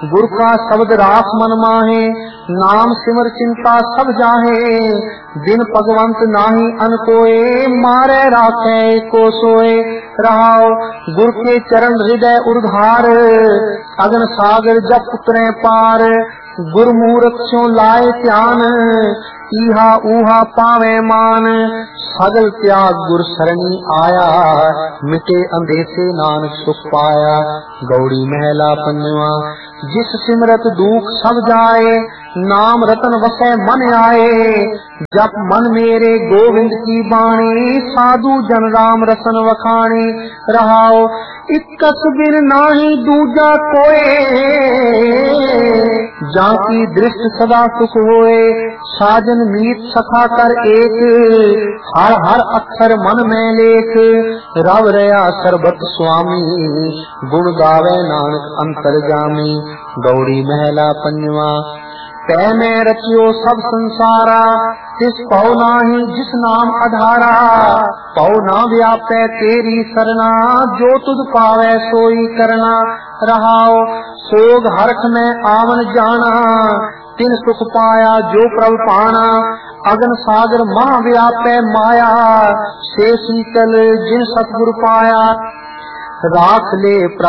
गुर का शब्द रास मन माहे, नाम सिमर चिंता सब जाहे। बिन भगवंत नाही अन कोए, मारे राखे को सोए। रहाओ गुर के चरण हृदय उर्धार, अगन सागर जप उतरे पार। गुरमुख रक्षों लाए ध्यान, इहा ऊहा पावे मान। सगल त्याग गुर सरणी आया, मिटे अंधेसे नानक सुख पाया। गौड़ी महला पंजवा। जिस सिमरत दुख सब जाए, नाम रतन वसै मन आए। जप मन मेरे गोविंद की बाणी, साधु जन राम रसन वखाणी। रहाओ इकस बिन नाही दूजा कोए, जाकी दृष्ट सदा सुख होए। साजन मीत सखा कर एक, हर हर अक्षर मन में लेख। रव रया सरबत स्वामी, गुण गावे नानक अंतरगामी। गौड़ी महला पंजवा। पै में रचियो सब संसारा, तिस पौ नाही जिस नाम आधारा। पौ ना व्यापै तेरी सरना, जो तुझ पावै सोई करना। रहाओ सोग हरख में आवन जाना, तिन सुख पाया जो प्रभु पाना। अगन सागर महा व्यापै माया, से शीतल जिन सतगुरु पाया। राख ले